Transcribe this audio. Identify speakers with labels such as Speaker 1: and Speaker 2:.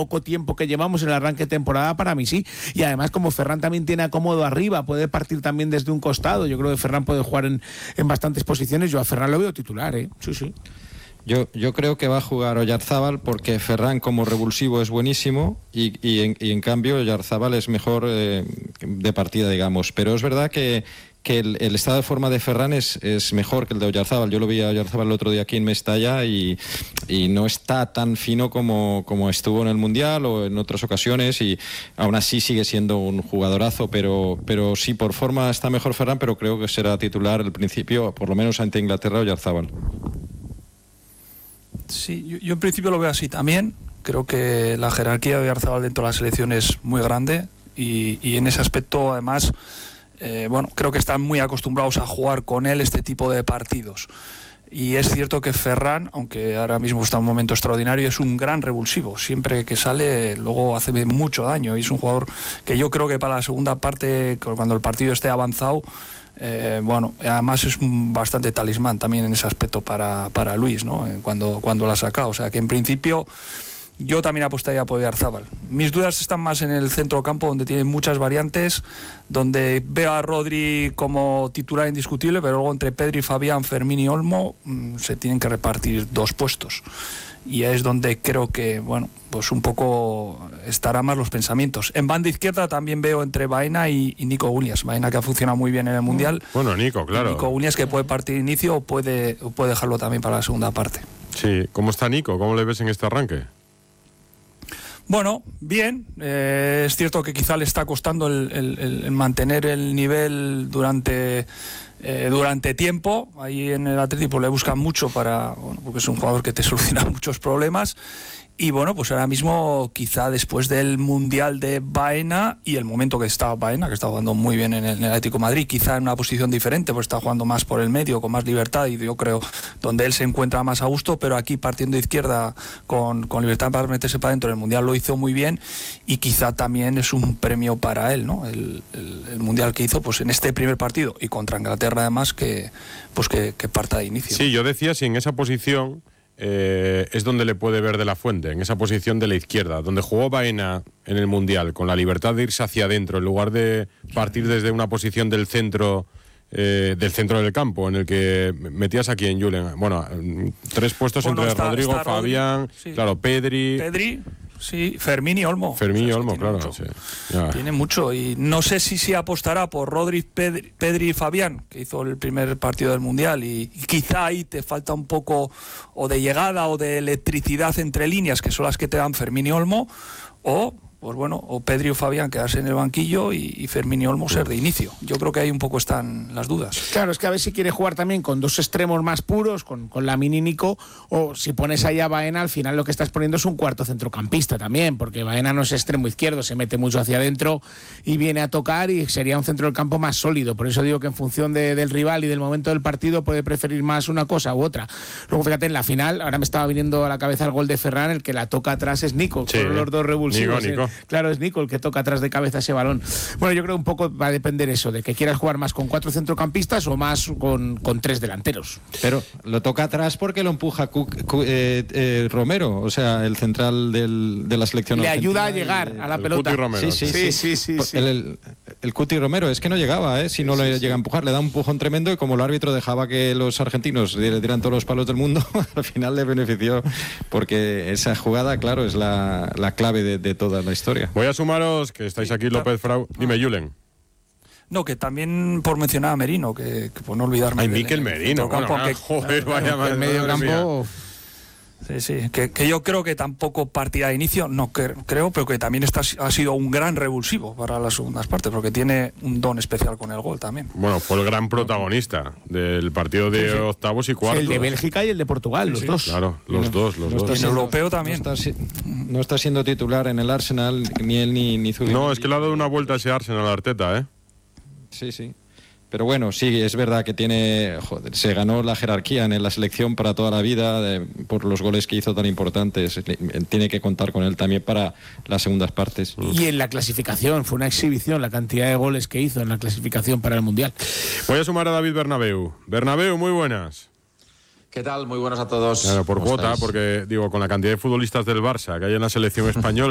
Speaker 1: poco tiempo que llevamos en el arranque de temporada, para mí sí. Y además, como Ferran también tiene acomodo arriba, puede partir también desde un costado. Yo creo que Ferran puede jugar en bastantes posiciones. Yo a Ferran lo veo titular, sí.
Speaker 2: Yo creo que va a jugar Oyarzábal porque Ferran como revulsivo es buenísimo y en cambio Oyarzábal es mejor de partida, digamos. Pero es verdad que el estado de forma de Ferran es mejor que el de Oyarzábal. Yo lo vi a Oyarzábal el otro día aquí en Mestalla y no está tan fino como estuvo en el Mundial o en otras ocasiones, y aún así sigue siendo un jugadorazo, pero sí, por forma está mejor Ferran, pero creo que será titular al principio, por lo menos ante Inglaterra, Oyarzábal.
Speaker 3: Sí, yo en principio lo veo así también. Creo que la jerarquía de Oyarzábal dentro de la selección es muy grande y en ese aspecto, además, creo que están muy acostumbrados a jugar con él este tipo de partidos. Y es cierto que Ferran, aunque ahora mismo está en un momento extraordinario, es un gran revulsivo. Siempre que sale, luego hace mucho daño. Y es un jugador que yo creo que para la segunda parte, cuando el partido esté avanzado, además es bastante talismán también en ese aspecto para Luis, ¿no? Cuando la saca. O sea que en principio yo también apostaría por Oyarzábal. Mis dudas están más en el centro campo, donde tiene muchas variantes, donde veo a Rodri como titular indiscutible, pero luego entre Pedri, Fabián, Fermín y Olmo se tienen que repartir 2 puestos. Y es donde creo que, pues un poco estará más los pensamientos. En banda izquierda también veo entre Baena y Nico Williams. Baena, que ha funcionado muy bien en el Mundial.
Speaker 4: Bueno, Nico, claro.
Speaker 3: Nico Williams, que puede partir inicio o puede dejarlo también para la segunda parte.
Speaker 4: Sí, ¿cómo está Nico? ¿Cómo le ves en este arranque?
Speaker 3: Bueno, bien. Es cierto que quizá le está costando el mantener el nivel durante tiempo. Ahí en el Atlético le buscan mucho porque es un jugador que te soluciona muchos problemas. Y pues ahora mismo, quizá después del Mundial de Baena y el momento que está Baena, que está jugando muy bien en el Atlético de Madrid, quizá en una posición diferente, pues está jugando más por el medio, con más libertad, y yo creo donde él se encuentra más a gusto, pero aquí partiendo de izquierda con libertad para meterse para adentro, en el Mundial lo hizo muy bien, y quizá también es un premio para él, ¿no? El Mundial que hizo pues en este primer partido, y contra Inglaterra además, que parta de inicio.
Speaker 4: Sí, yo decía, si en esa posición es donde le puede ver de la Fuente, en esa posición de la izquierda, donde jugó Baena en el Mundial, con la libertad de irse hacia adentro, en lugar de partir desde una posición del centro del campo, en el que metías aquí en Julen. 3 puestos entre Rodrigo, Fabián, sí. Claro, Pedri,
Speaker 3: sí, Fermín y Olmo.
Speaker 4: Fermín y Olmo, claro.
Speaker 3: Mucho.
Speaker 4: Sí.
Speaker 3: Tiene mucho, y no sé si apostará por Rodri, Pedri y Fabián, que hizo el primer partido del Mundial, y quizá ahí te falta un poco o de llegada o de electricidad entre líneas, que son las que te dan Fermín y Olmo, o Pedri o Fabián quedarse en el banquillo y Fermín y Olmo ser de inicio. Yo creo que ahí un poco están las dudas.
Speaker 1: Claro, es que a ver si quiere jugar también con 2 extremos más puros, con Lamine y Nico, o si pones ahí a Baena, al final lo que estás poniendo es un cuarto centrocampista también, porque Baena no es extremo izquierdo, se mete mucho hacia adentro y viene a tocar, y sería un centro del campo más sólido. Por eso digo que en función del rival y del momento del partido puede preferir más una cosa u otra. Luego fíjate, en la final, ahora me estaba viniendo a la cabeza el gol de Ferran, el que la toca atrás es Nico,
Speaker 4: sí,
Speaker 1: con los 2 revulsivos.
Speaker 4: Nico.
Speaker 1: Claro, es Nico el que toca atrás de cabeza ese balón. Bueno, yo creo un poco va a depender eso, de que quieras jugar más con 4 centrocampistas o más con 3 delanteros.
Speaker 2: Pero lo toca atrás porque lo empuja Romero, o sea, el central de la selección
Speaker 1: le
Speaker 2: argentina.
Speaker 1: Ayuda a llegar a la pelota.
Speaker 4: Cuti Romero.
Speaker 2: Sí. El Cuti Romero, es que no llegaba, si no le llega a empujar, le da un empujón tremendo, y como el árbitro dejaba que los argentinos le dieran todos los palos del mundo, al final le benefició, porque esa jugada, claro, es la clave de toda la historia.
Speaker 4: Voy a sumaros, que estáis aquí, López Frau. Dime, Julen.
Speaker 3: No, que también por mencionar a Merino, que por no olvidarme.
Speaker 4: Ay, Mikel Merino. Joder, vaya
Speaker 1: el medio campo.
Speaker 3: Sí, que yo creo que tampoco partirá de inicio, no creo, pero que también ha sido un gran revulsivo para las segundas partes, porque tiene un don especial con el gol también.
Speaker 4: Bueno, fue el gran protagonista del partido de octavos y cuartos.
Speaker 1: El de Bélgica y el de Portugal, los dos.
Speaker 4: Claro, los dos.
Speaker 3: Y en europeo también.
Speaker 2: No está siendo titular en el Arsenal, ni él ni Zubin.
Speaker 4: No, es que le ha dado una vuelta a ese Arsenal a Arteta,
Speaker 2: Sí. Pero bueno, sí, es verdad que se ganó la jerarquía en la selección para toda la vida, por los goles que hizo tan importantes. Tiene que contar con él también para las segundas partes.
Speaker 1: Y en la clasificación, fue una exhibición la cantidad de goles que hizo en la clasificación para el Mundial.
Speaker 4: Voy a sumar a David Bernabéu. Bernabéu, muy buenas.
Speaker 5: ¿Qué tal? Muy buenas a todos.
Speaker 4: Claro, por cuota, porque con la cantidad de futbolistas del Barça que hay en la selección española,